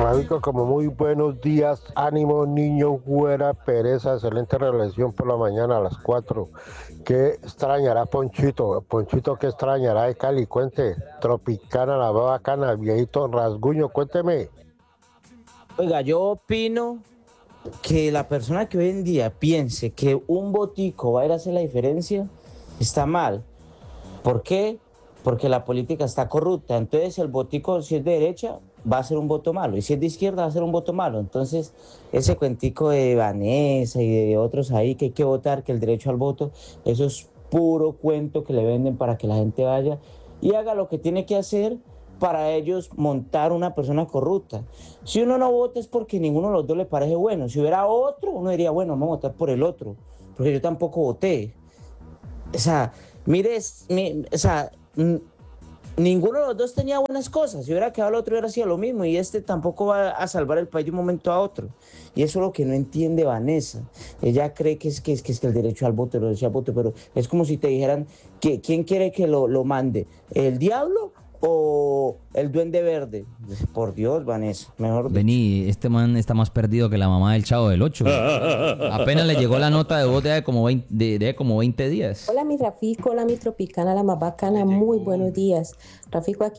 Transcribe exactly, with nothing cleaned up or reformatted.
Rabico, como muy buenos días, ánimo, niño, güera, pereza, excelente relación por la mañana a las cuatro. ¿Qué extrañará Ponchito? Ponchito, ¿qué extrañará de Cali? Cuente, Tropicana, la bacana, viejito rasguño, cuénteme. Oiga, yo opino que la persona que hoy en día piense que un botico va a ir a hacer la diferencia está mal. ¿Por qué? Porque la política está corrupta. Entonces, el botico, si es de derecha, va a ser un voto malo. Y si es de izquierda, va a ser un voto malo. Entonces, ese cuentico de Vanessa y de otros ahí que hay que votar, que el derecho al voto, eso es puro cuento que le venden para que la gente vaya y haga lo que tiene que hacer para ellos montar una persona corrupta. Si uno no vota es porque ninguno de los dos le parece bueno. Si hubiera otro, uno diría, bueno, vamos a votar por el otro. Porque yo tampoco voté. O sea, mire, es- mi- o sea, n- ninguno de los dos tenía buenas cosas. Si hubiera quedado el otro, hubiera sido lo mismo. Y este tampoco va a salvar el país de un momento a otro. Y eso es lo que no entiende Vanessa. Ella cree que es que, es que, es que el derecho al voto, el derecho al voto, pero es como si te dijeran que quién quiere que lo, lo mande, ¿el diablo o el duende verde? Por Dios, Vanessa, mejor dicho. Vení, este man está más perdido que la mamá del Chavo del Ocho. Apenas le llegó la nota de voz de hace como veinte, de, de como veinte días. Hola mi Rafico, hola mi Tropicana, la más bacana, muy buenos días. Rafico, aquí